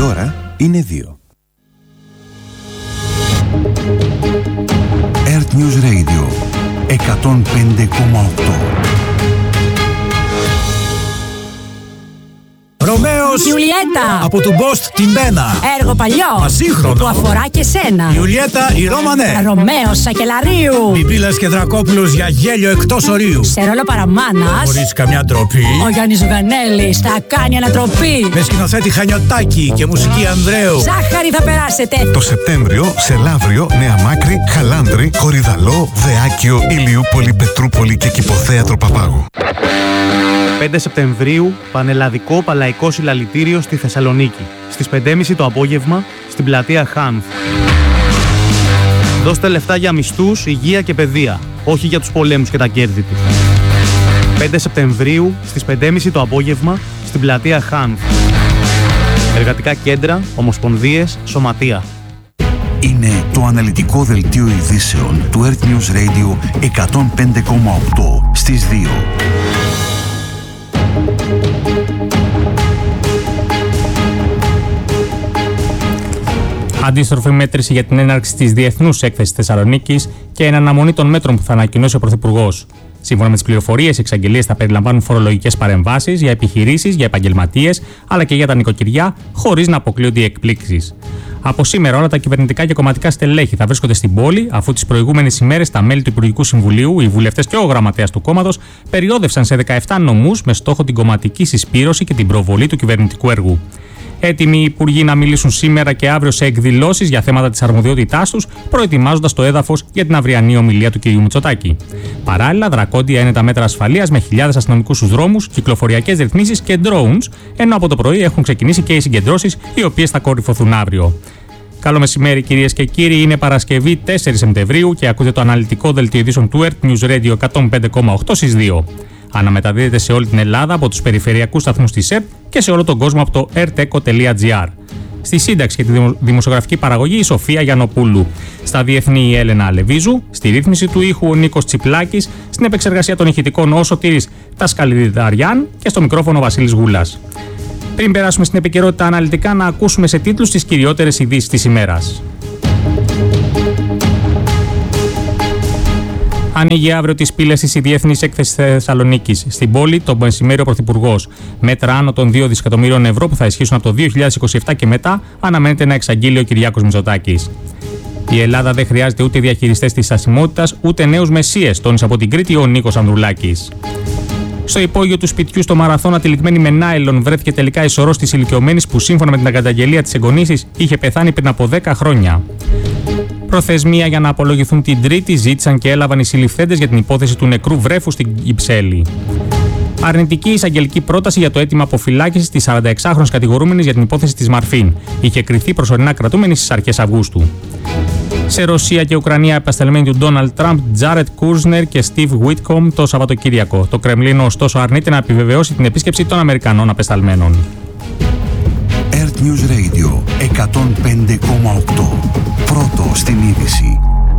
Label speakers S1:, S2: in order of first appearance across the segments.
S1: Η ώρα είναι 2. Earth News Radio 105,8.
S2: Ρωμαίος
S3: Ιουλιέτα
S2: από του Μπόστ την Μπένα.
S3: Έργο παλιό
S2: Ασύγχρονο
S3: που αφορά και σένα.
S2: Ιουλιέτα η Ρώμανε.
S3: Ρωμαίος Σακελαρίου.
S2: Πιπίλας και Δρακόπουλος για γέλιο εκτός ορίου.
S3: Σε ρόλο παραμάνας
S2: Χωρίς καμιά ντροπή.
S3: ο Γιάννης Ζουγανέλης θα κάνει ανατροπή.
S2: Με σκηνοθέτη Χανιωτάκη και μουσική Ανδρέου.
S3: Ζάχαρη θα περάσετε.
S1: Το Σεπτέμβριο σε Λαύριο, Νέα Μάκρη, Χαλάνδρη, Κορυδαλό, Δεάκιο, Ηλιούπολη, Πετρούπολη και Κηποθέατρο Παπάγου.
S4: 5 Σεπτεμβρίου, πανελλαδικό παλαϊκό συλλαλητήριο στη Θεσσαλονίκη. Στις 5.30 το απόγευμα, στην πλατεία Χάνθ. Δώστε λεφτά για μισθούς, υγεία και παιδεία, όχι για τους πολέμους και τα κέρδη τους. 5 Σεπτεμβρίου, στις 5.30 το απόγευμα, στην πλατεία Χάνθ. Εργατικά κέντρα, ομοσπονδίες, σωματεία.
S1: Είναι το αναλυτικό δελτίο ειδήσεων του Earth News Radio 105,8 στις 2.
S5: Αντίστροφη μέτρηση για την έναρξη της Διεθνούς Έκθεσης Θεσσαλονίκης και εν αναμονή των μέτρων που θα ανακοινώσει ο Πρωθυπουργός. Σύμφωνα με τις πληροφορίες, οι εξαγγελίες θα περιλαμβάνουν φορολογικές παρεμβάσεις για επιχειρήσεις, για επαγγελματίες αλλά και για τα νοικοκυριά, χωρίς να αποκλείονται οι εκπλήξεις. Από σήμερα, όλα τα κυβερνητικά και κομματικά στελέχη θα βρίσκονται στην πόλη, αφού τις προηγούμενες ημέρες τα μέλη του Υπουργικού Συμβουλίου, οι βουλευτές και ο γραμματέας του κόμματος περιόδευσαν σε 17 νομούς με στόχο την κομματική συσπήρωση και την προβολή του κυβερνητικού έργου. Έτοιμοι οι υπουργοί να μιλήσουν σήμερα και αύριο σε εκδηλώσεις για θέματα της αρμοδιότητάς τους, προετοιμάζοντας το έδαφος για την αυριανή ομιλία του κ. Μητσοτάκη. Παράλληλα, δρακόντια είναι τα μέτρα ασφαλείας με χιλιάδες αστυνομικούς στους δρόμους, κυκλοφοριακές ρυθμίσεις και drones, ενώ από το πρωί έχουν ξεκινήσει και οι συγκεντρώσεις, οι οποίες θα κορυφωθούν αύριο. Καλό μεσημέρι, κυρίες και κύριοι. Είναι Παρασκευή 4 Σεπτεμβρίου και ακούτε το αναλυτικό δελτίο ειδήσεων του Earth News Radio 105,8 στις 2. Αναμεταδίδεται σε όλη την Ελλάδα από τους περιφερειακούς σταθμούς της ΕΡΤ και σε όλο τον κόσμο από το erteco.gr. Στη σύνταξη και τη δημοσιογραφική παραγωγή η Σοφία Γιαννοπούλου. Στα διεθνή η Έλενα Αλεβίζου. Στη ρύθμιση του ήχου ο Νίκος Τσιπλάκης. Στην επεξεργασία των ηχητικών ο Σωτήρης Τασκαλιδαριάν και στο μικρόφωνο ο Βασίλης Γούλας. Πριν περάσουμε στην επικαιρότητα αναλυτικά, να ακούσουμε σε τίτλους τις κυριότερες ειδήσεις της ημέρας. Ανοίγει αύριο τις πύλες της η Διεθνής Έκθεση Θεσσαλονίκης. Στην πόλη, το μεσημέρι ο Πρωθυπουργός. Μέτρα άνω των 2 δισεκατομμύριων ευρώ που θα ισχύσουν από το 2027 και μετά, αναμένεται να εξαγγείλει ο Κυριάκος Μητσοτάκης. Η Ελλάδα δεν χρειάζεται ούτε διαχειριστές της στασιμότητας, ούτε νέους μεσίες, τόνισε από την Κρήτη ο Νίκος Ανδρουλάκης. Στο υπόγειο του σπιτιού στο Μαραθώνα, τυλιγμένη με νάιλον, βρέθηκε τελικά η σωρός της ηλικιωμένης που σύμφωνα με την καταγγελία της εγγονήσης είχε πεθάνει πριν από 10 χρόνια. Προθεσμία για να απολογηθούν την Τρίτη ζήτησαν και έλαβαν οι συλληφθέντες για την υπόθεση του νεκρού βρέφου στην Κυψέλη. Αρνητική εισαγγελική πρόταση για το αίτημα αποφυλάκησης της 46χρονης κατηγορούμενης για την υπόθεση της Μαρφίν. Είχε κριθεί προσωρινά κρατούμενη στις αρχές Αυγούστου. Σε Ρωσία και Ουκρανία, επαστελμένοι του Ντόναλντ Τραμπ, Τζάρετ Κούρσνερ και Στιβ Βίτκομ το Σαββατοκύριακο. Το Κρεμλίνο, ωστόσο, αρνείται να επιβεβαιώσει την επίσκεψη των Αμερικανών απεσταλμένων.
S1: Earth News Radio 105,8. Πρώτο στην είδηση.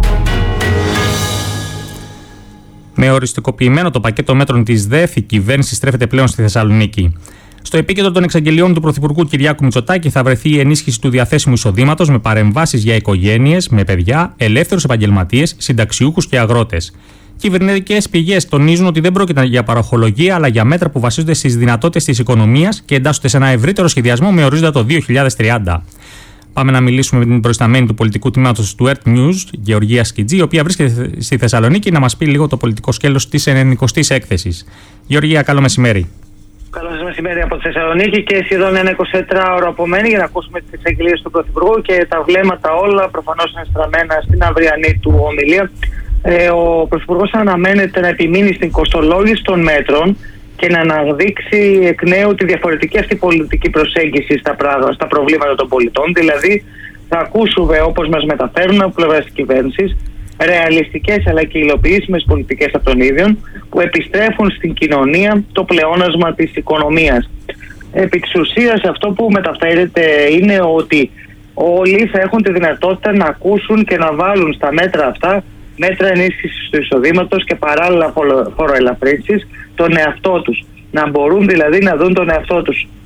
S5: Με οριστικοποιημένο το πακέτο μέτρων της ΔΕΘ, η κυβέρνηση στρέφεται πλέον στη Θεσσαλονίκη. Στο επίκεντρο των εξαγγελιών του Πρωθυπουργού Κυριάκου Μητσοτάκη θα βρεθεί η ενίσχυση του διαθέσιμου εισοδήματος με παρεμβάσεις για οικογένειες, με παιδιά, ελεύθερους επαγγελματίες, συνταξιούχους και αγρότες. Κυβερνητικές πηγές τονίζουν ότι δεν πρόκειται για παροχολογία, αλλά για μέτρα που βασίζονται στις δυνατότητες της οικονομίας και εντάσσονται σε ένα ευρύτερο σχεδιασμό με ορίζοντα το 2030. Πάμε να μιλήσουμε με την προϊσταμένη του πολιτικού τμήματος του Earth News, Γεωργία Σκιτζή, η οποία βρίσκεται στη Θεσσαλονίκη, να μας πει λίγο το πολιτικό σκέλος της 90ης έκθεσης. Γεωργία, καλό μεσημέρι.
S6: Καλό σας μεσημέρι από τη Θεσσαλονίκη και σχεδόν ένα 24ωρο απομένει για να ακούσουμε τις εξαγγελίες του Πρωθυπουργού και τα βλέμματα όλα προφανώς είναι στραμμένα στην αυριανή του ομιλία. Ο Πρωθυπουργός αναμένεται να επιμείνει στην κοστολόγηση των μέτρων και να αναδείξει εκ νέου τη διαφορετική αυτή πολιτική προσέγγιση στα προβλήματα των πολιτών. Δηλαδή, θα ακούσουμε, όπως μας μεταφέρουν από πλευράς της κυβέρνησης, ρεαλιστικές αλλά και υλοποιήσιμες πολιτικές από τον ίδιο που επιστρέφουν στην κοινωνία το πλεόνασμα της οικονομίας. Επί της ουσίας, αυτό που μεταφέρεται είναι ότι όλοι θα έχουν τη δυνατότητα να ακούσουν και να βάλουν στα μέτρα αυτά μέτρα ενίσχυσης του εισοδήματος και παράλληλα φοροελαφρύνσεις τον εαυτό τους. Να μπορούν δηλαδή να δουν τον εαυτό τους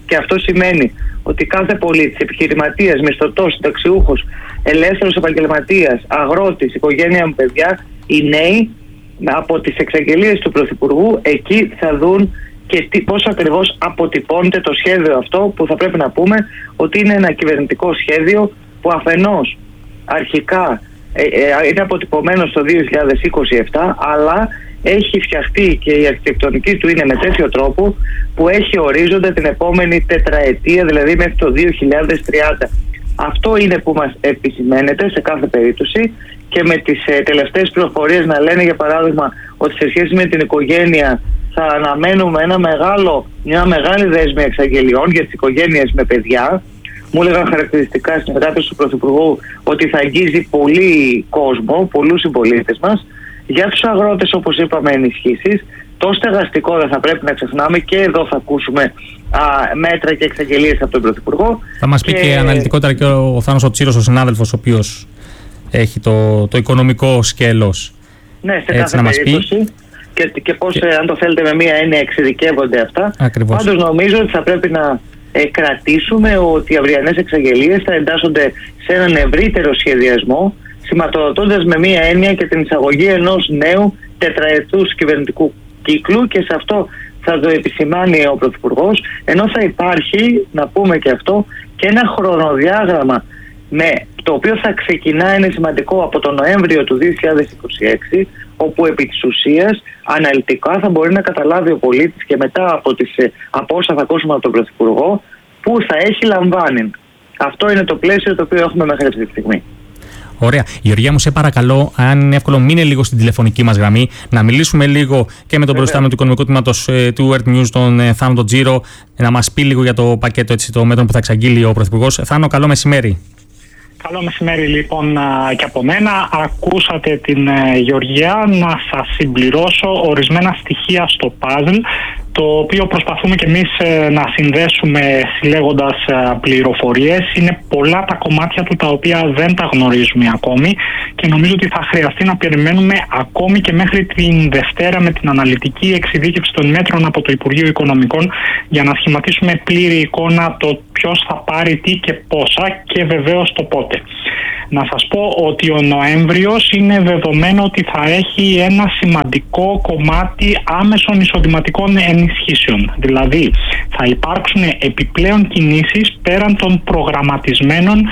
S6: Και αυτό σημαίνει ότι κάθε πολίτης, επιχειρηματίας, μισθωτός, συνταξιούχος, ελεύθερος επαγγελματίας, αγρότης, οικογένεια με παιδιά, οι νέοι από τις εξαγγελίες του Πρωθυπουργού εκεί θα δουν και πώς ακριβώς αποτυπώνεται το σχέδιο αυτό, που θα πρέπει να πούμε ότι είναι ένα κυβερνητικό σχέδιο που αφενός αρχικά είναι αποτυπωμένο στο 2027, αλλά έχει φτιαχτεί και η αρχιτεκτονική του είναι με τέτοιο τρόπο που έχει ορίζοντα την επόμενη τετραετία, δηλαδή μέχρι το 2030. Αυτό είναι που μας επισημαίνεται σε κάθε περίπτωση, και με τις τελευταίες πληροφορίες να λένε, για παράδειγμα, ότι σε σχέση με την οικογένεια θα αναμένουμε μια μεγάλη δέσμη εξαγγελιών για τις οικογένειες με παιδιά. Μου έλεγαν χαρακτηριστικά συνεργάτες του Πρωθυπουργού ότι θα αγγίζει πολύ κόσμο, πολλούς συμπολίτες μας. Για τους αγρότες, όπως είπαμε, ενισχύσεις. Το στεγαστικό δεν θα πρέπει να ξεχνάμε, και εδώ θα ακούσουμε μέτρα και εξαγγελίες από τον Πρωθυπουργό. Θα μας πει
S5: και αναλυτικότερα και ο Θάνος ο Τσίρος, ο συνάδελφος, ο οποίος έχει το οικονομικό σκέλος.
S6: Ναι, σε κάθε περίπτωση. Και πώς, αν το θέλετε με μία έννοια, εξειδικεύονται αυτά.
S5: Ακριβώς.
S6: Πάντως νομίζω ότι θα πρέπει να κρατήσουμε ότι οι αυριανές εξαγγελίες θα εντάσσονται σε έναν ευρύτερο σχεδιασμό, σηματοδοτώντας με μία έννοια και την εισαγωγή ενός νέου τετραετούς κυβερνητικού κύκλου, και σε αυτό θα το επισημάνει ο Πρωθυπουργός, ενώ θα υπάρχει, να πούμε και αυτό, και ένα χρονοδιάγραμμα με το οποίο θα ξεκινά, είναι σημαντικό, από τον Νοέμβριο του 2026, όπου επί της ουσίας αναλυτικά θα μπορεί να καταλάβει ο πολίτης, και μετά από όσα θα ακούσουμε από τον Πρωθυπουργό, που θα έχει λαμβάνει. Αυτό είναι το πλαίσιο το οποίο έχουμε μέχρι αυτή τη στιγμή.
S5: Ωραία. Γεωργία μου, σε παρακαλώ, αν είναι εύκολο, μείνε λίγο στην τηλεφωνική μας γραμμή, να μιλήσουμε λίγο και με τον προϊστάμενο του Οικονομικού Τμήματος του Earth News, τον Θάνο τον Τζίρο, να μας πει λίγο για το πακέτο των μέτρων που θα εξαγγείλει ο Πρωθυπουργός. Θάνο, καλό μεσημέρι.
S7: Καλό μεσημέρι λοιπόν και από μένα. Ακούσατε την Γεωργία. Να σας συμπληρώσω ορισμένα στοιχεία στο puzzle, το οποίο προσπαθούμε και εμείς να συνδέσουμε συλλέγοντας πληροφορίες. Είναι πολλά τα κομμάτια του τα οποία δεν τα γνωρίζουμε ακόμη, και νομίζω ότι θα χρειαστεί να περιμένουμε ακόμη και μέχρι την Δευτέρα με την αναλυτική εξειδίκευση των μέτρων από το Υπουργείο Οικονομικών, για να σχηματίσουμε πλήρη εικόνα το ποιος θα πάρει τι και πόσα, και βεβαίως το πότε. Να σας πω ότι ο Νοέμβριος είναι δεδομένο ότι θα έχει ένα σημαντικό κομμάτι άμεσων εισοδηματικών ενισχύσεων. Δηλαδή θα υπάρξουν επιπλέον κινήσεις πέραν των προγραμματισμένων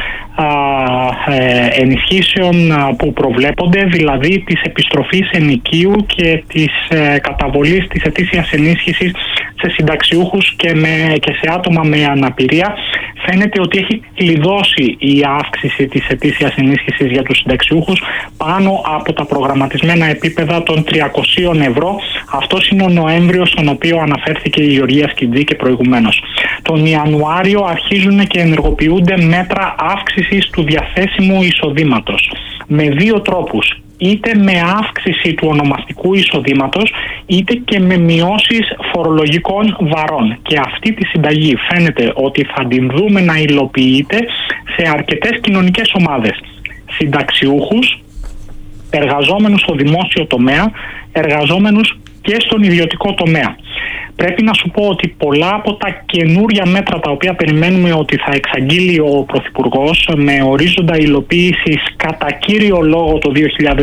S7: ενισχύσεων που προβλέπονται, δηλαδή της επιστροφής ενοικίου και της καταβολής της ετήσιας ενίσχυσης σε συνταξιούχους και σε άτομα με αναπηρία. Φαίνεται ότι έχει κλειδώσει η αύξηση της ετήσιας ενίσχυσης για τους συνταξιούχους πάνω από τα προγραμματισμένα επίπεδα των 300 ευρώ. Αυτός είναι ο Νοέμβριος, στον οποίο αναφέρθηκε η Γεωργία Σκιντζή και προηγουμένως. Τον Ιανουάριο αρχίζουν και ενεργοποιούνται μέτρα αύξησης του διαθέσιμου εισοδήματος με δύο τρόπους. Είτε με αύξηση του ονομαστικού εισοδήματος, είτε και με μειώσεις φορολογικών βαρών. Και αυτή τη συνταγή φαίνεται ότι θα την δούμε να υλοποιείται σε αρκετές κοινωνικές ομάδες. Συνταξιούχους, εργαζόμενους στο δημόσιο τομέα, εργαζόμενους και στον ιδιωτικό τομέα. Πρέπει να σου πω ότι πολλά από τα καινούρια μέτρα τα οποία περιμένουμε ότι θα εξαγγείλει ο Πρωθυπουργός, με ορίζοντα υλοποίησης κατά κύριο λόγο το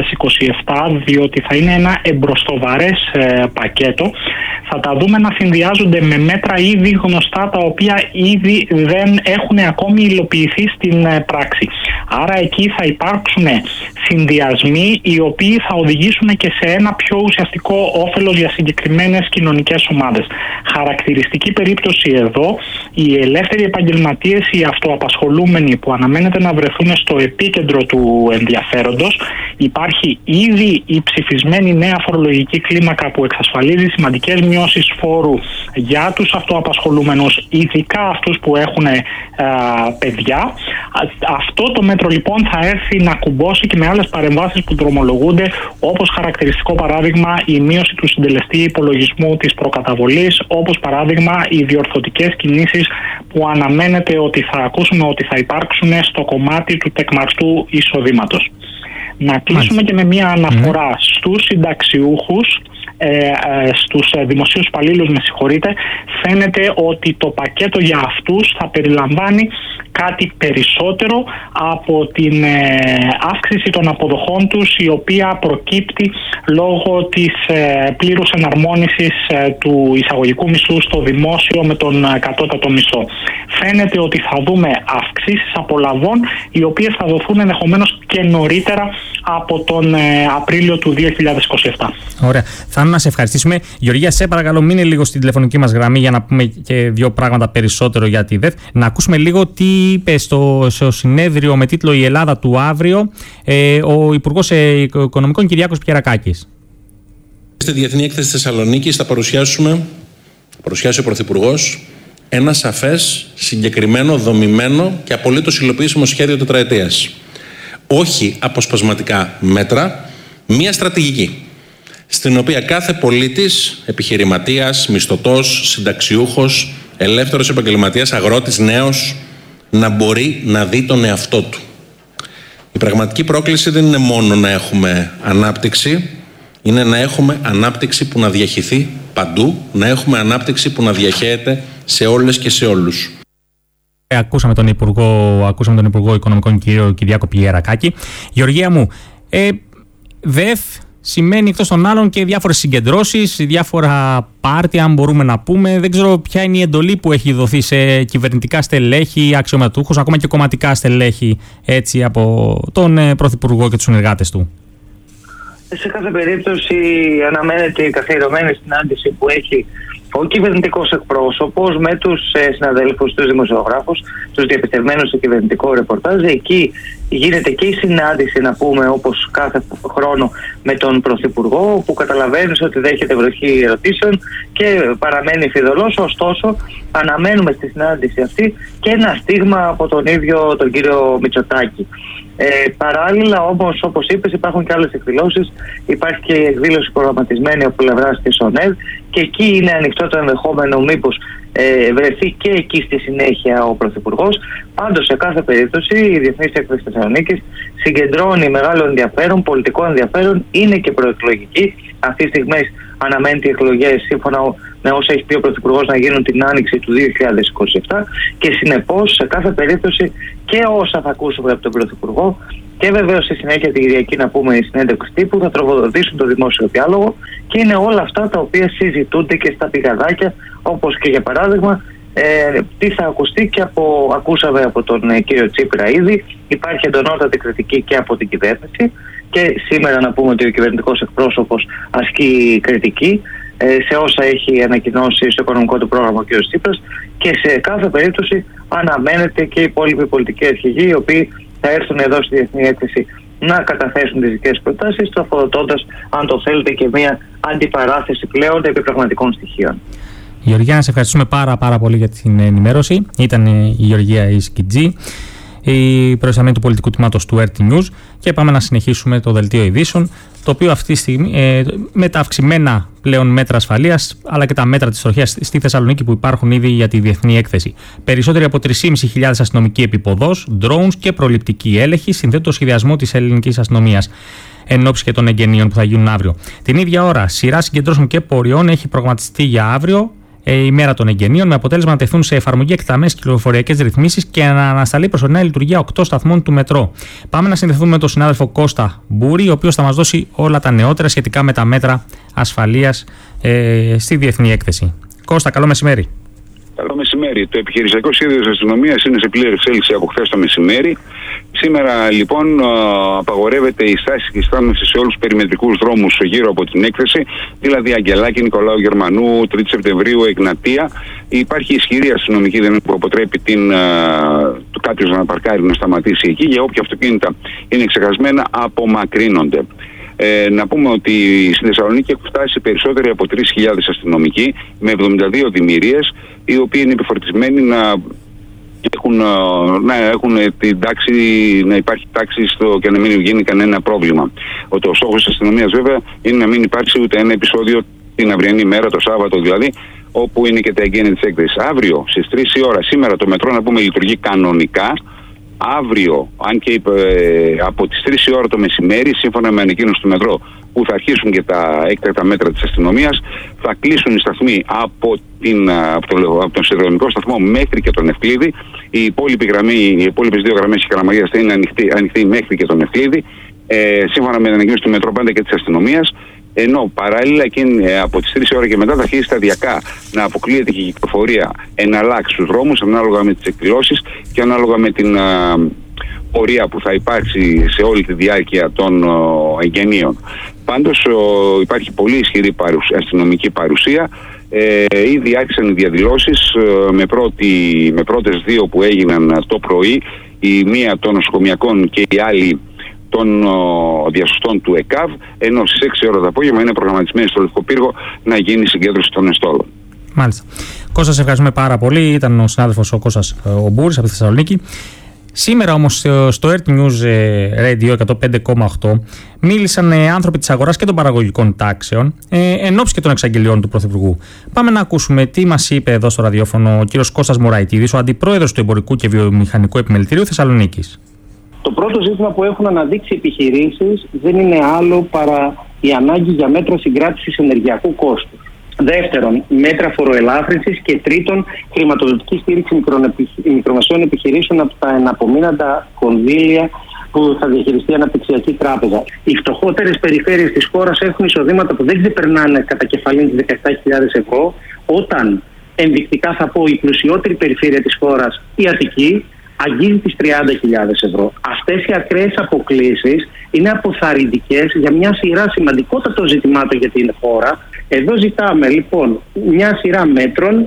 S7: 2027, διότι θα είναι ένα εμπροστοβαρές πακέτο, θα τα δούμε να συνδυάζονται με μέτρα ήδη γνωστά, τα οποία ήδη δεν έχουν ακόμη υλοποιηθεί στην πράξη. Άρα εκεί θα υπάρξουν συνδυασμοί οι οποίοι θα οδηγήσουν και σε ένα πιο ουσιαστικό όφελος για συγκεκριμένες κοινωνικές ομάδες. Χαρακτηριστική περίπτωση εδώ, οι ελεύθεροι επαγγελματίες, οι αυτοαπασχολούμενοι, που αναμένεται να βρεθούν στο επίκεντρο του ενδιαφέροντος. Υπάρχει ήδη η ψηφισμένη νέα φορολογική κλίμακα που εξασφαλίζει σημαντικές μειώσεις φόρου για τους αυτοαπασχολούμενους, ειδικά αυτούς που έχουν παιδιά. Αυτό το μέτρο λοιπόν θα έρθει να κουμπώσει και με άλλες παρεμβάσεις που δρομολογούνται, όπως χαρακτηριστικό παράδειγμα η μείωση του συντελεστή υπολογισμού της προκαταβολής, όπως παράδειγμα οι διορθωτικές κινήσεις που αναμένεται ότι θα ακούσουμε ότι θα υπάρξουν στο κομμάτι του τεκμαρτού εισοδήματος. Να κλείσουμε και με μια αναφορά στους συνταξιούχους, στους δημοσίους υπαλλήλους, φαίνεται ότι το πακέτο για αυτούς θα περιλαμβάνει κάτι περισσότερο από την αύξηση των αποδοχών τους, η οποία προκύπτει λόγω της πλήρους εναρμόνισης του εισαγωγικού μισθού στο δημόσιο με τον κατώτατο μισθό. Φαίνεται ότι θα δούμε αυξήσεις απολαβών, οι οποίες θα δοθούν ενδεχομένως και νωρίτερα από τον Απρίλιο του 2027.
S5: Ωραία. Θα να σε ευχαριστήσουμε. Γεωργία, σε παρακαλώ, μείνε λίγο στην τηλεφωνική μας γραμμή για να πούμε και δύο πράγματα περισσότερο για τη ΔΕΘ. Να ακούσουμε λίγο τι είπε στο συνέδριο με τίτλο «Η Ελλάδα του αύριο» ο Υπουργός Οικονομικών Κυριάκος Πιερακάκης.
S8: Στη Διεθνή Έκθεση Θεσσαλονίκης θα παρουσιάσει ο Πρωθυπουργός ένα σαφές, συγκεκριμένο, δομημένο και απολύτως υλοποιήσιμο σχέδιο τετραετίας. Όχι αποσπασματικά μέτρα, μία στρατηγική, στην οποία κάθε πολίτης, επιχειρηματίας, μισθωτός, συνταξιούχος, ελεύθερος επαγγελματίας, αγρότης, νέος, να μπορεί να δει τον εαυτό του. Η πραγματική πρόκληση δεν είναι μόνο να έχουμε ανάπτυξη, είναι να έχουμε ανάπτυξη που να διαχυθεί παντού, να έχουμε ανάπτυξη που να διαχέεται σε όλες και σε όλους.
S5: Ακούσαμε τον Υπουργό Οικονομικών κύριο Κυριάκο Πιερακάκη. Γεωργία μου, ΔΕΘ σημαίνει εκτός των άλλων και διάφορες συγκεντρώσεις, διάφορα πάρτι, αν μπορούμε να πούμε. Δεν ξέρω ποια είναι η εντολή που έχει δοθεί σε κυβερνητικά στελέχη, αξιωματούχους, ακόμα και κομματικά στελέχη, έτσι, από τον Πρωθυπουργό και τους συνεργάτες του.
S6: Σε κάθε περίπτωση αναμένεται η καθιερωμένη συνάντηση που έχει ο κυβερνητικός εκπρόσωπος με τους συναδέλφους, τους δημοσιογράφους, τους διαπιστευμένους στο κυβερνητικό ρεπορτάζ. Εκεί γίνεται και η συνάντηση, να πούμε, όπως κάθε χρόνο με τον Πρωθυπουργό, που καταλαβαίνεις ότι δέχεται βροχή ερωτήσεων και παραμένει φιδωλός. Ωστόσο, αναμένουμε στη συνάντηση αυτή και ένα στίγμα από τον ίδιο τον κύριο Μητσοτάκη. Παράλληλα όμως, όπως είπες, υπάρχουν και άλλες εκδηλώσεις. Υπάρχει και η εκδήλωση προγραμματισμένη από πλευράς της ΟΝΕΔ και εκεί είναι ανοιχτό το ενδεχόμενο μήπως βρεθεί και εκεί στη συνέχεια ο Πρωθυπουργός. Πάντως, σε κάθε περίπτωση, η Διεθνής Έκθεση Θεσσαλονίκης συγκεντρώνει μεγάλο ενδιαφέρον, πολιτικό ενδιαφέρον, είναι και προεκλογική. Αυτή τη στιγμή αναμένεται οι εκλογές, σύμφωνα με όσα έχει πει ο Πρωθυπουργός, να γίνουν την άνοιξη του 2027 και συνεπώς σε κάθε περίπτωση και όσα θα ακούσουμε από τον Πρωθυπουργό και βεβαίως στη συνέχεια την Κυριακή, να πούμε, η συνέντευξη τύπου, θα τροφοδοτήσουν το δημόσιο διάλογο και είναι όλα αυτά τα οποία συζητούνται και στα πηγαδάκια, όπως και για παράδειγμα τι θα ακουστεί και ακούσαμε από τον κύριο Τσίπρα ήδη. Υπάρχει εντονότατη κριτική και από την κυβέρνηση και σήμερα να πούμε ότι ο κυβερνητικός εκπρόσωπος ασκεί κριτική σε όσα έχει ανακοινώσει στο οικονομικό του πρόγραμμα ο κ. Τσίπρας και σε κάθε περίπτωση αναμένεται και οι υπόλοιποι πολιτικοί αρχηγοί, οι οποίοι θα έρθουν εδώ στη Διεθνή Έκθεση να καταθέσουν τις δικές προτάσεις, τροφοδοτώντας, αν το θέλετε, και μια αντιπαράθεση πλέον επί πραγματικών στοιχείων.
S5: Γεωργία, να σε ευχαριστούμε πάρα πολύ για την ενημέρωση. Ήταν η Γεωργία Ισκιτζή, η προϊσταμένη του πολιτικού τμήματος του RT News, και πάμε να συνεχίσουμε το δελτίο ειδήσεων, το οποίο αυτή τη στιγμή με τα αυξημένα πλέον μέτρα ασφαλείας αλλά και τα μέτρα της τροχιάς στη Θεσσαλονίκη που υπάρχουν ήδη για τη Διεθνή Έκθεση. Περισσότεροι από 3.500 αστυνομικοί επίποδος, drones και προληπτικοί έλεγχοι συνθέτουν το σχεδιασμό της ελληνικής αστυνομίας εν ώψη και των εγγενείων που θα γίνουν αύριο. Την ίδια ώρα, σειρά συγκεντρώσεων και πορειών έχει προγραμματιστεί για αύριο, η μέρα των εγγενείων, με αποτέλεσμα να τεθούν σε εφαρμογή εκτεταμένες κυκλοφοριακές ρυθμίσεις και να ανασταλεί προσωρινά η λειτουργία 8 σταθμών του μετρό. Πάμε να συνδεθούμε με τον συνάδελφο Κώστα Μπούρη, ο οποίος θα μας δώσει όλα τα νεότερα σχετικά με τα μέτρα ασφαλείας στη Διεθνή Έκθεση. Κώστα, καλό μεσημέρι.
S9: Καλό μεσημέρι. Το επιχειρησιακό σχέδιο της αστυνομίας είναι σε πλήρη εξέλιξη από χθες το μεσημέρι. Σήμερα λοιπόν απαγορεύεται η στάση και η στάθμευση σε όλους τους περιμετρικούς δρόμους γύρω από την έκθεση, δηλαδή Αγγελάκη, Νικολάου Γερμανού, 3 Σεπτεμβρίου, Εγνατία. Υπάρχει ισχυρή αστυνομική δύναμη που αποτρέπει κάποιος να παρκάρει, να σταματήσει εκεί, για όποια αυτοκίνητα είναι ξεχασμένα απομακρύνονται. Να πούμε ότι στη Θεσσαλονίκη έχουν φτάσει περισσότεροι από 3.000 αστυνομικοί με 72 δημιουργίες, οι οποίοι είναι επιφορτισμένοι να έχουν την τάξη, να υπάρχει τάξη και να μην γίνει κανένα πρόβλημα. Ο στόχος της αστυνομίας βέβαια είναι να μην υπάρξει ούτε ένα επεισόδιο την αυριανή μέρα, το Σάββατο δηλαδή, όπου είναι και τα εγγένεια της έκθεσης. Αύριο στις 3 η ώρα, σήμερα το μετρό, να πούμε, λειτουργεί κανονικά. αύριο, αν και από τις 3 η ώρα το μεσημέρι, σύμφωνα με ανακοίνωση του Μετρό, που θα αρχίσουν και τα έκτακτα μέτρα της αστυνομίας, θα κλείσουν οι σταθμοί από τον σιδηροδρομικό σταθμό μέχρι και τον Ευκλήδη. Οι υπόλοιπες 2 γραμμές της Καλαμαρίας θα είναι ανοιχτοί μέχρι και τον Ευκλήδη, σύμφωνα με την ανακοίνωση του Μετρό πάντα και της αστυνομίας. Ενώ παράλληλα από τις 3 ώρα και μετά θα αρχίσει σταδιακά να αποκλείεται και η κυκλοφορία εναλλάξ στους δρόμους, ανάλογα με τις εκδηλώσεις και ανάλογα με την πορεία που θα υπάρξει σε όλη τη διάρκεια των εγγενείων. Πάντως υπάρχει πολύ ισχυρή αστυνομική παρουσία. Ήδη άρχισαν οι διαδηλώσεις με πρώτες 2 που έγιναν το πρωί, η μία των νοσοκομιακών και η άλλη των διασωστών του ΕΚΑΒ, ενώ στις 6 ώρα το απόγευμα είναι προγραμματισμένη στο Λευκό Πύργο να γίνει η συγκέντρωση των εστόλων.
S5: Μάλιστα. Κώστα, σε ευχαριστούμε πάρα πολύ. Ήταν ο συνάδελφος ο Κώστας ο Μπούρης από τη Θεσσαλονίκη. Σήμερα όμως στο Earth News Radio 105,8 μίλησαν άνθρωποι της αγοράς και των παραγωγικών τάξεων εν ώψη και των εξαγγελιών του Πρωθυπουργού. Πάμε να ακούσουμε τι μας είπε εδώ στο ραδιόφωνο ο κύριος Κώστας Μωραητίδης, ο αντιπρόεδρος του Εμπορικού και Βιομηχανικού Επιμελητηρίου Θεσσαλονίκης.
S10: Το πρώτο ζήτημα που έχουν αναδείξει οι επιχειρήσεις δεν είναι άλλο παρά η ανάγκη για μέτρα συγκράτησης ενεργειακού κόστους. Δεύτερον, μέτρα φοροελάφρυνσης και τρίτον, χρηματοδοτική στήριξη μικρομεσαίων επιχειρήσεων από τα εναπομείναντα κονδύλια που θα διαχειριστεί η Αναπτυξιακή Τράπεζα. Οι φτωχότερες περιφέρειες της χώρας έχουν εισοδήματα που δεν ξεπερνάνε κατά κεφαλήν τις 17.000 ευρώ, όταν ενδεικτικά θα πω η πλουσιότερη περιφέρεια της χώρας, η Αττική, αγγίζει τις 30.000 ευρώ. Αυτές οι ακραίες αποκλίσεις είναι αποθαρρυντικές για μια σειρά σημαντικότατων ζητημάτων για την χώρα. Εδώ ζητάμε λοιπόν μια σειρά μέτρων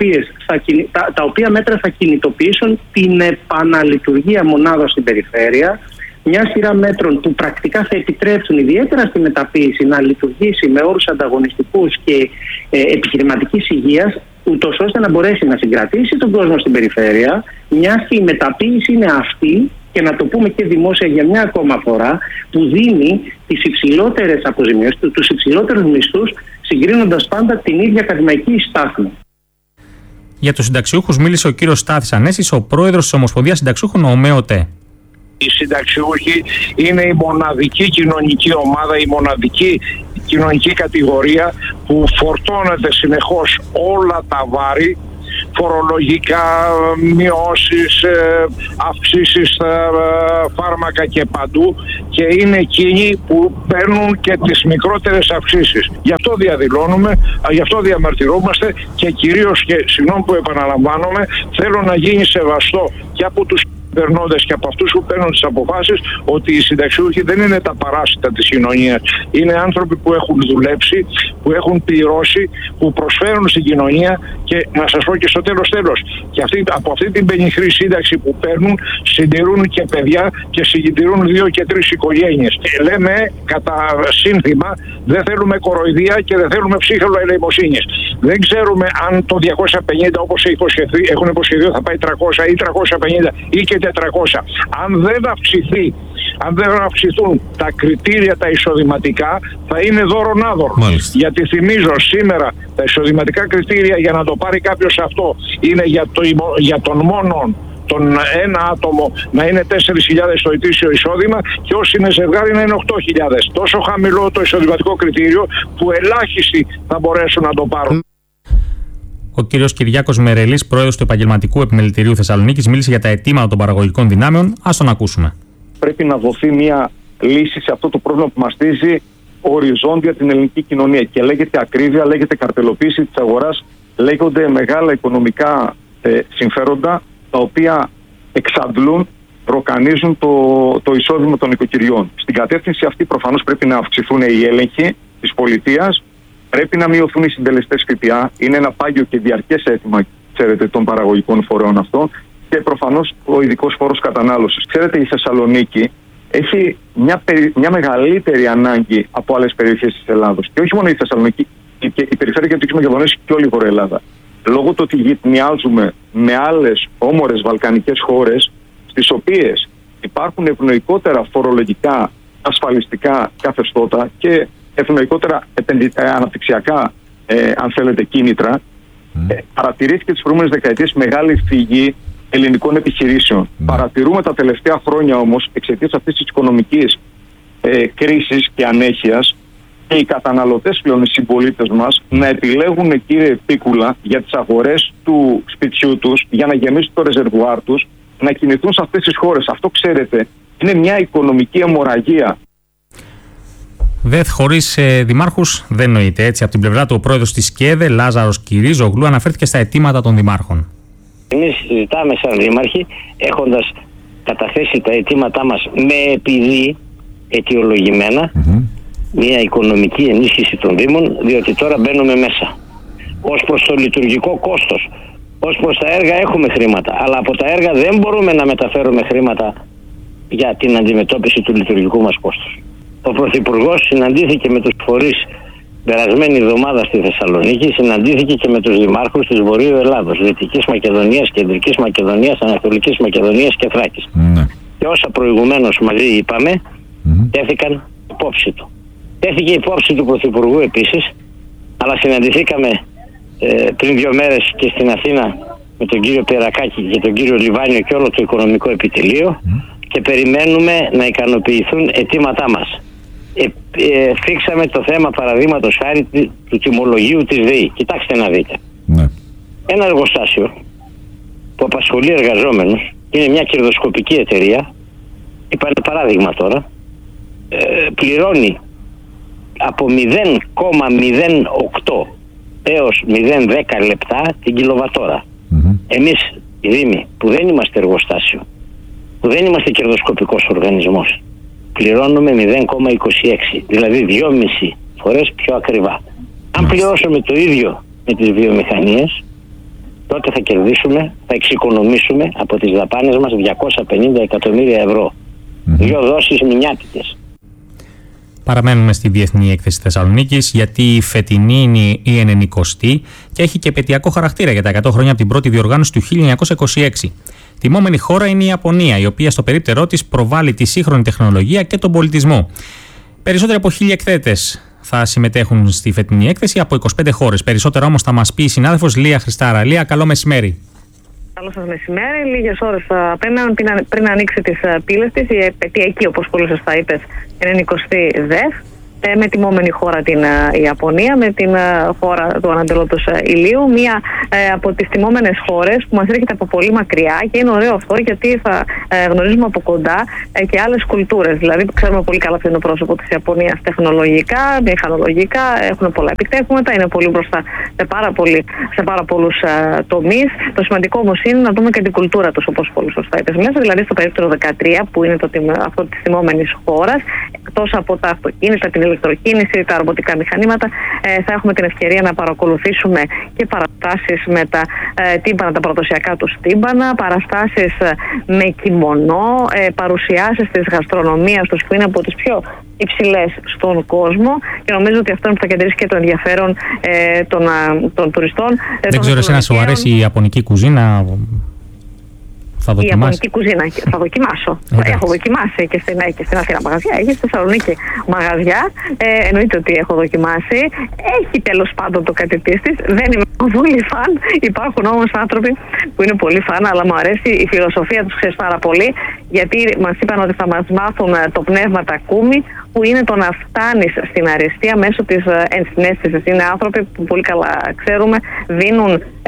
S10: τα οποία μέτρα θα κινητοποιήσουν την επαναλειτουργία μονάδων στην περιφέρεια, μια σειρά μέτρων που πρακτικά θα επιτρέψουν ιδιαίτερα στη μεταποίηση να λειτουργήσει με όρους ανταγωνιστικούς και επιχειρηματικής υγείας, ούτως ώστε να μπορέσει να συγκρατήσει τον κόσμο στην περιφέρεια, μιας και η μεταποίηση είναι αυτή, και να το πούμε και δημόσια για μια ακόμα φορά, που δίνει τις υψηλότερες αποζημιώσεις, τους υψηλότερους μισθούς, συγκρίνοντας πάντα την ίδια ακαδημαϊκή στάθμη.
S5: Για τους συνταξιούχους μίλησε ο κύριος Στάθης Ανέσης, ο πρόεδρος της Ομοσπονδίας Συνταξιούχων ΟΜΕΟΤΕ.
S11: Οι συνταξιούχοι είναι η μοναδική κοινωνική ομάδα, η μοναδική κοινωνική κατηγορία που φορτώνεται συνεχώς όλα τα βάρη, φορολογικά, μειώσεις, αυξήσεις στα φάρμακα και παντού, και είναι εκείνοι που παίρνουν και τις μικρότερες αυξήσεις. Γι' αυτό διαδηλώνουμε, γι' αυτό διαμαρτυρόμαστε, και κυρίως, και συγγνώμη που επαναλαμβάνομαι, θέλω να γίνει σεβαστό και από τους περνώντες και από αυτούς που παίρνουν τις αποφάσεις, ότι οι συνταξιούχοι δεν είναι τα παράσιτα της κοινωνίας. Είναι άνθρωποι που έχουν δουλέψει, που έχουν πληρώσει, που προσφέρουν στην κοινωνία, και να σας πω και στο τέλος, και από αυτή την πενιχρή σύνταξη που παίρνουν, συντηρούν και παιδιά και συντηρούν 2 και 3 οικογένειες. Και λέμε κατά σύνθημα, δεν θέλουμε κοροϊδία και δεν θέλουμε ψύχαλο ελεημοσύνης. Δεν ξέρουμε αν το 250, όπως έχουν υποσχεθεί, θα πάει 300 ή 350 ή και 400. Αν δεν αυξηθούν τα κριτήρια τα εισοδηματικά, θα είναι δώρον άδωρο. Γιατί θυμίζω σήμερα τα εισοδηματικά κριτήρια για να το πάρει κάποιος αυτό είναι για τον μόνον τον ένα άτομο να είναι 4.000 το ετήσιο εισόδημα, και όσοι είναι ζευγάρι να είναι 8.000. Τόσο χαμηλό το εισοδηματικό κριτήριο που ελάχιστοι θα μπορέσουν να το πάρουν.
S5: Ο κύριος Κυριάκος Μερελής, πρόεδρος του Επαγγελματικού Επιμελητηρίου Θεσσαλονίκης, μίλησε για τα αιτήματα των παραγωγικών δυνάμεων. Ας τον ακούσουμε.
S12: Πρέπει να δοθεί μια λύση σε αυτό το πρόβλημα που μαστίζει οριζόντια την ελληνική κοινωνία. Και λέγεται ακρίβεια, λέγεται καρτελοποίηση της αγοράς, λέγονται μεγάλα οικονομικά συμφέροντα, τα οποία εξαντλούν, ροκανίζουν το εισόδημα των οικοκυριών. Στην κατεύθυνση αυτή προφανώς πρέπει να αυξηθούν οι έλεγχοι της πολιτείας. Πρέπει να μειωθούν οι συντελεστές ΦΠΑ. Είναι ένα πάγιο και διαρκές αίτημα, ξέρετε, των παραγωγικών φορέων αυτών. Και προφανώς ο ειδικός φόρος κατανάλωσης. Ξέρετε, η Θεσσαλονίκη έχει μια μεγαλύτερη ανάγκη από άλλες περιοχές της Ελλάδος. Και όχι μόνο η Θεσσαλονίκη, και η περιφέρεια Κεντρικής Μακεδονίας και όλη η Βόρεια Ελλάδα. Λόγω του ότι γειτονιάζουμε με άλλες όμορες βαλκανικές χώρες, στις οποίες υπάρχουν ευνοϊκότερα φορολογικά, ασφαλιστικά καθεστώτα και ευνοϊκότερα αναπτυξιακά, αν θέλετε, κίνητρα, παρατηρήθηκε τις προηγούμενες δεκαετίες μεγάλη φυγή ελληνικών επιχειρήσεων. Παρατηρούμε τα τελευταία χρόνια όμως, εξαιτίας αυτής της οικονομικής κρίσης και ανέχειας, και οι καταναλωτές πλέον, οι συμπολίτες μας, να επιλέγουν, κύριε Πίκουλα, για τις αγορές του σπιτιού τους, για να γεμίσουν το ρεζερβουάρ τους, να κινηθούν σε αυτές τις χώρες. Αυτό, ξέρετε, είναι μια οικονομική αιμορραγία.
S5: ΔΕΘ χωρίς δημάρχους δεν νοείται. Έτσι, από την πλευρά του, ο πρόεδρος της ΚΕΔΕ, Λάζαρος Κυρίζογλου, αναφέρθηκε στα αιτήματα των δημάρχων.
S13: Εμείς συζητάμε σαν δήμαρχοι, έχοντας καταθέσει τα αιτήματά μας με επειδή αιτιολογημένα, μια οικονομική ενίσχυση των Δήμων, διότι τώρα μπαίνουμε μέσα. Ως προς το λειτουργικό κόστος, ως προς τα έργα έχουμε χρήματα, αλλά από τα έργα δεν μπορούμε να μεταφέρουμε χρήματα για την αντιμετώπιση του λειτουργικού μας κόστους. Ο Πρωθυπουργός συναντήθηκε με τους φορείς περασμένη εβδομάδα στη Θεσσαλονίκη, συναντήθηκε και με τους δημάρχους της Βορείου Ελλάδος, Δυτικής Μακεδονίας, Κεντρικής Μακεδονίας, Ανατολικής Μακεδονίας και Θράκης. Και όσα προηγουμένως μαζί είπαμε, τέθηκαν υπόψη του. Τέθηκε υπόψη του Πρωθυπουργού επίσης, αλλά συναντηθήκαμε πριν 2 μέρες και στην Αθήνα με τον κύριο Περακάκη και τον κύριο Λιβάνιο και όλο το οικονομικό επιτελείο και περιμένουμε να ικανοποιηθούν αιτήματά μας. Φίξαμε το θέμα, παραδείγματος χάρη, του τιμολογίου της ΔΕΗ. Κοιτάξτε να δείτε. Ένα εργοστάσιο που απασχολεί εργαζόμενους, είναι μια κερδοσκοπική εταιρεία, είπα ένα παράδειγμα τώρα, πληρώνει από 0,08 έως 0,10 λεπτά την κιλοβατόρα. Εμείς οι Δήμοι που δεν είμαστε εργοστάσιο, που δεν είμαστε κερδοσκοπικός οργανισμός, πληρώνουμε 0,26, δηλαδή 2,5 φορές πιο ακριβά. Αν πληρώσουμε το ίδιο με τις βιομηχανίες, τότε θα κερδίσουμε, θα εξοικονομήσουμε από τις δαπάνες μας 250 εκατομμύρια ευρώ. 2 δόσεις μηνιάτικες.
S5: Παραμένουμε στη Διεθνή Έκθεση Θεσσαλονίκης, γιατί η φετινή είναι η 90η και έχει και επαιτειακό χαρακτήρα για τα 100 χρόνια από την πρώτη διοργάνωση του 1926. Τιμόμενη χώρα είναι η Ιαπωνία, η οποία στο περίπτερό της προβάλλει τη σύγχρονη τεχνολογία και τον πολιτισμό. Περισσότεροι από 1.000 εκθέτες θα συμμετέχουν στη φετινή έκθεση από 25 χώρες. Περισσότερα όμως θα μας πει η συνάδελφος Λία Χριστάρα. Λία, καλό μεσημέρι.
S14: Καλό σας μεσημέρι. Λίγες ώρες απέναντι πριν ανοίξει τις πύλες της, η επαιτειακή, όπως πολύ σωστά είπες, 90η ΔΕΘ, με τιμόμενη χώρα την Ιαπωνία, με την χώρα του ανατολικού ηλίου, μία από τις τιμόμενες χώρες που μας έρχεται από πολύ μακριά, και είναι ωραίο αυτό γιατί θα γνωρίζουμε από κοντά και άλλες κουλτούρες. Δηλαδή, ξέρουμε πολύ καλά ποιο είναι το πρόσωπο της Ιαπωνίας τεχνολογικά, μηχανολογικά, έχουν πολλά επιτεύγματα, είναι πολύ μπροστά σε πάρα πολλούς τομείς. Το σημαντικό όμως είναι να δούμε και την κουλτούρα τους, όπως πολύ σωστά είπες μέσα. Δηλαδή, στο περίπτερο 13, που είναι αυτό της τιμόμενης χώρας, εκτός από τα αυτοκίνητα, την ηλεκτροκίνηση, τα ρομποτικά μηχανήματα, θα έχουμε την ευκαιρία να παρακολουθήσουμε και παραστάσεις με τα τύμπανα, τα παραδοσιακά τους τύμπανα, παραστάσεις με κιμονό, παρουσιάσεις της γαστρονομίας τους που είναι από τις πιο υψηλές στον κόσμο, και νομίζω ότι αυτό είναι που θα κεντρήσει και το ενδιαφέρον των τουριστών.
S5: Δεν ξέρω, εσένα σου αρέσει η ιαπωνική κουζίνα? Θα
S14: η ιαπωνική κουζίνα θα δοκιμάσω. Έχω δοκιμάσει και στην Αθήνα μαγαζιά, έχει στη Θεσσαλονίκη μαγαζιά. Εννοείται ότι έχω δοκιμάσει. Έχει τέλος πάντων το κάτι της. Δεν είμαι πολύ φαν. Υπάρχουν όμως άνθρωποι που είναι πολύ φαν, αλλά μου αρέσει η φιλοσοφία τους, ξέρεις, πάρα πολύ. Γιατί μας είπαν ότι θα μας μάθουν το πνεύμα τακούμι, που είναι το να φτάνεις στην αριστεία μέσω της ενσυναίσθησης. Είναι άνθρωποι που πολύ καλά ξέρουμε, δίνουν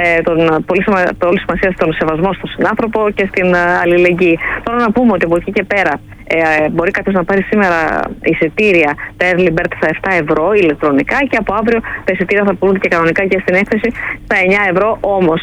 S14: πολύ σημασία στον σεβασμό στον συνάνθρωπο και στην αλληλεγγύη. Τώρα να πούμε ότι από εκεί και πέρα μπορεί κάποιος να πάρει σήμερα εισιτήρια, τα early bird στα 7 ευρώ ηλεκτρονικά, και από αύριο τα εισιτήρια θα πουλούνται και κανονικά και στην έκθεση στα 9 ευρώ. Όμως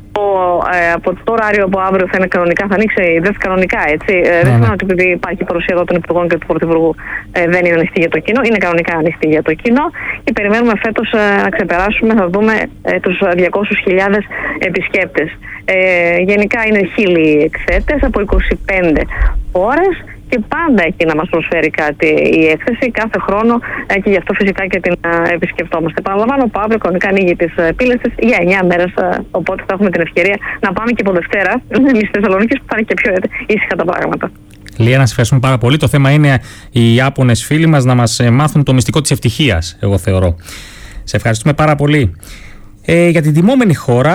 S14: από το ωράριο από αύριο θα είναι κανονικά, θα ανοίξει η ΔΕΘ κανονικά, έτσι. Δεν σημαίνει ότι επειδή υπάρχει παρουσία εδώ των Υπουργών και του Πρωθυπουργού δεν είναι ανοιχτή για το κοινό, είναι κανονικά ανοιχτή για το κοινό, και περιμένουμε φέτος να ξεπεράσουμε, θα δούμε, τους 200.000 επισκέπτες. Γενικά είναι 1.000 εκθέτες από 25 χώρες, και πάντα έχει να μας προσφέρει κάτι η έκθεση κάθε χρόνο, και γι' αυτό φυσικά και την επισκεπτόμαστε. Παραλαμβάνω που αύριο κανονικά ανοίγει τις πύλες της για 9 μέρες, οπότε θα έχουμε την ευκαιρία να πάμε και από Δευτέρα εμείς στη Θεσσαλονίκη, που θα είναι και πιο ήσυχα τα πράγματα.
S5: Λία, να σε ευχαριστούμε πάρα πολύ. Το θέμα είναι οι Ιάπωνες φίλοι μας να μας μάθουν το μυστικό της ευτυχίας, εγώ θεωρώ. Σε ευχαριστούμε πάρα πολύ. Για την τιμόμενη χώρα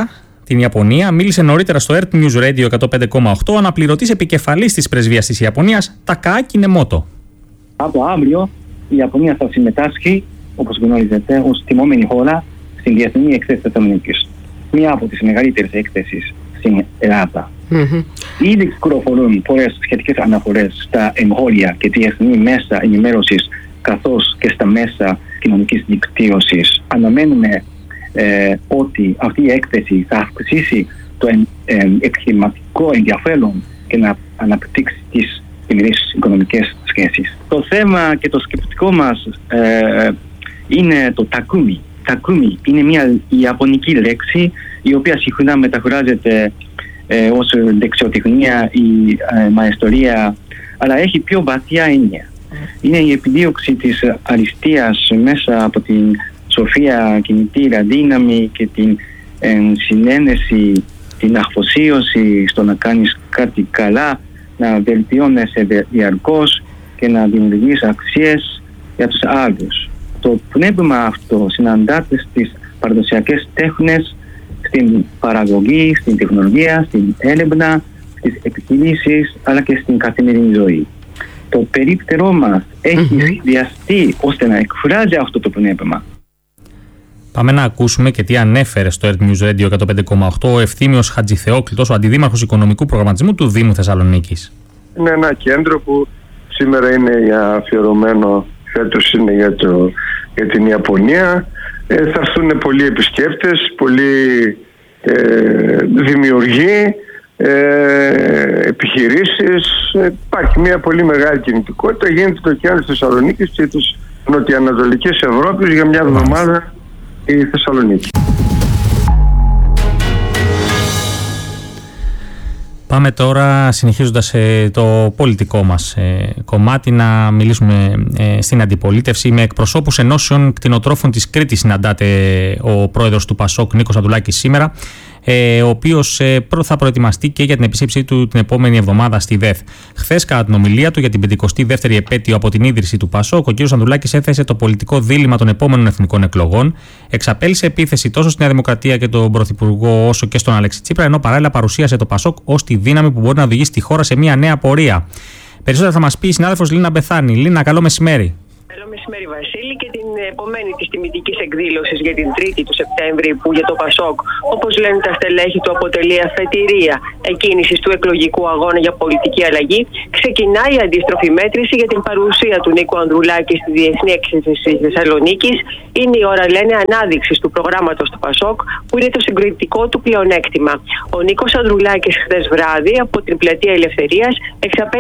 S5: την Ιαπωνία, μίλησε νωρίτερα στο Earth News Radio 105,8 ο αναπληρωτής επικεφαλής της πρεσβείας της Ιαπωνίας, Τακαάκι Νεμότο.
S15: Από αύριο η Ιαπωνία θα συμμετάσχει, όπως γνωρίζετε, ως τιμόμενη χώρα στην Διεθνή Έκθεση Θεσσαλονίκης. Μία από τις μεγαλύτερες έκθεσεις στην Ελλάδα. Ήδη κυκλοφορούν πολλές σχετικές αναφορές στα εγχώρια και διεθνή μέσα ενημέρωσης, καθώς και στα μέσα κοινωνικής δικτύωσης. Αναμένουμε ότι αυτή η έκθεση θα αυξήσει το επιχειρηματικό ενδιαφέρον και να αναπτύξει τις διμερείς οικονομικές σχέσεις. Το θέμα και το σκεπτικό μας είναι το τακούμι. Τακούμι είναι μια ιαπωνική λέξη η οποία συχνά μεταφράζεται ως δεξιοτεχνία ή μαεστορία, αλλά έχει πιο βαθιά έννοια. Είναι η επιδίωξη της αριστείας μέσα από την σοφία, κινητήρα δύναμη και την συνένεση, την αφοσίωση στο να κάνεις κάτι καλά, να βελτιώνεσαι διαρκώς και να δημιουργείς αξίες για τους άλλους. Το πνεύμα αυτό συναντάται στις παραδοσιακές τέχνες, στην παραγωγή, στην τεχνολογία, στην έρευνα, στις επιχειρήσεις, αλλά και στην καθημερινή ζωή. Το περίπτερό μας έχει σχεδιαστεί ώστε να εκφράζει αυτό το πνεύμα.
S5: Πάμε να ακούσουμε και τι ανέφερε στο Earth News Radio 105,8 ο Ευθύμιος Χατζηθεόκλητος, ο Αντιδήμαρχος Οικονομικού Προγραμματισμού του Δήμου Θεσσαλονίκης.
S16: Είναι ένα κέντρο που σήμερα είναι αφιερωμένο, φέτος είναι για την Ιαπωνία. Θα έρθουν πολλοί επισκέπτες, πολλοί δημιουργοί, επιχειρήσεις. Υπάρχει μια πολύ μεγάλη κινητικότητα. Γίνεται το κέντρο της Θεσσαλονίκης και της νοτιοανατολικής Ευρώπης για μια εβδομάδα η Θεσσαλονίκη.
S5: Πάμε τώρα, συνεχίζοντας το πολιτικό μας κομμάτι, να μιλήσουμε στην αντιπολίτευση. Με εκπροσώπους ενώσεων κτηνοτρόφων της Κρήτης συναντάται ο πρόεδρος του ΠΑΣΟΚ, Νίκος Ανδρουλάκης, σήμερα, ο οποίος θα προετοιμαστεί και για την επίσκεψή του την επόμενη εβδομάδα στη ΔΕΘ. Χθες, κατά την ομιλία του για την 52η επέτειο από την ίδρυση του ΠΑΣΟΚ, ο κ. Ανδρουλάκης έθεσε το πολιτικό δίλημμα των επόμενων εθνικών εκλογών, εξαπέλυσε επίθεση τόσο στη Νέα Δημοκρατία και τον Πρωθυπουργό, όσο και στον Αλέξη Τσίπρα, ενώ παράλληλα παρουσίασε το ΠΑΣΟΚ ως τη δύναμη που μπορεί να οδηγήσει τη χώρα σε μια νέα πορεία. Περισσότερα θα μας πει η συνάδελφος Λίνα Μπεθάνη. Λίνα, καλό μεσημέρι.
S17: Καλό μεσημέρι, Βασίλη, και την επομένη της τιμητικής εκδήλωσης για την 3η του Σεπτέμβρη, που για το ΠΑΣΟΚ, όπως λένε τα στελέχη του, αποτελεί αφετηρία εκκίνησης του εκλογικού αγώνα για πολιτική αλλαγή, ξεκινάει η αντίστροφη μέτρηση για την παρουσία του Νίκου Ανδρουλάκη στη Διεθνή Έκθεση της Θεσσαλονίκης. Είναι η ώρα, λένε, ανάδειξης του προγράμματος του ΠΑΣΟΚ, που είναι το συγκριτικό του πλεονέκτημα. Ο Νίκος Ανδρουλάκης χθες βράδυ από την Πλατεία Ελευθερίας εξαπέλυσε